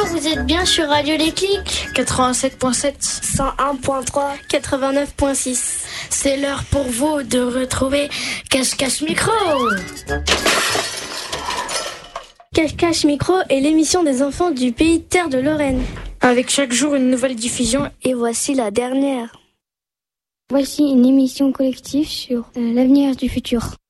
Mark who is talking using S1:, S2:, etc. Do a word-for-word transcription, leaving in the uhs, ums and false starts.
S1: vous êtes bien sur Radio Déclic
S2: quatre-vingt-sept point sept,
S1: cent un point trois, quatre-vingt-neuf point six. C'est l'heure pour vous de retrouver Cache-Cache Micro. Cache-Cache Micro est l'émission des enfants du pays de terre de Lorraine.
S2: Avec chaque jour une nouvelle diffusion.
S1: Et voici la dernière.
S3: Voici une émission collective sur euh, l'avenir du futur.